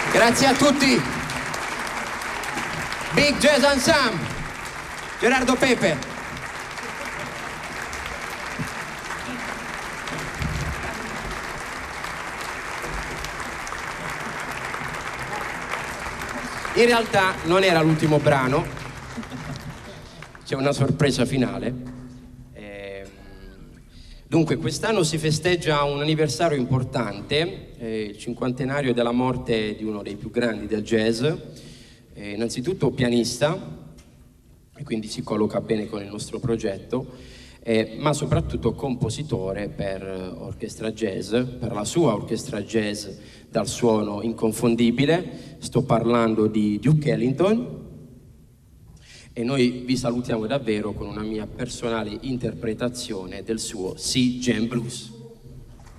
Grazie a tutti. Big Jazz Ensemble, Gerardo Pepe. In realtà non era l'ultimo brano, c'è una sorpresa finale. Dunque, quest'anno si festeggia un anniversario importante, il cinquantenario della morte di uno dei più grandi del jazz, innanzitutto pianista, e quindi si colloca bene con il nostro progetto, ma soprattutto compositore per orchestra jazz, per la sua orchestra jazz dal suono inconfondibile. Sto parlando di Duke Ellington. E noi vi salutiamo davvero con una mia personale interpretazione del suo Sea Jam Blues.